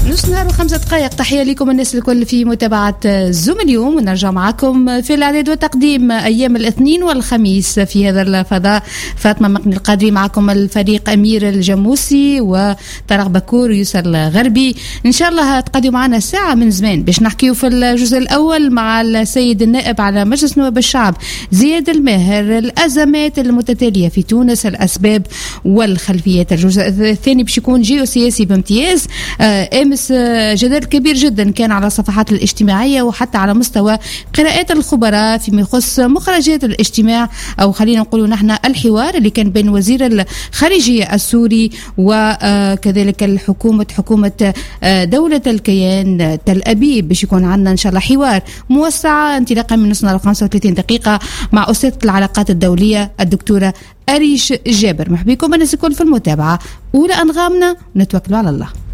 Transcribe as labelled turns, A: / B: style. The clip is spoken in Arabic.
A: نص نهار و5 دقائق. تحية لكم الناس الكل في متابعة زوم اليوم، ونرجع معكم في الإعداد وتقديم أيام الاثنين والخميس في هذا الفضاء. فاطمة مقني القادري معكم، الفريق أمير الجموسي وطارق بكور ويوسف الغربي. إن شاء الله تقضيوا معنا ساعة من زمان باش نحكيو في الجزء الأول مع السيد النائب على مجلس نواب الشعب زياد الماهر، الأزمات المتتالية في تونس، الأسباب والخلفيات. الجزء الثاني باش يكون جيوسياسي بامتياز. امس جدل كبير جدا كان على الصفحات الاجتماعية وحتى على مستوى قراءات الخبراء فيما يخص مخرجات الاجتماع، أو خلينا نقولوا نحن الحوار اللي كان بين وزير الخارجية السوري وكذلك حكومة دولة الكيان تل أبيب. باش يكون عندنا إن شاء الله حوار موسع انطلاقا من نص نهار 35 دقيقة مع أستاذة العلاقات الدولية الدكتورة أريش جابر. مرحبا بكم الناس الكل في المتابعة. أولى أنغامنا نتوكلوا على الله.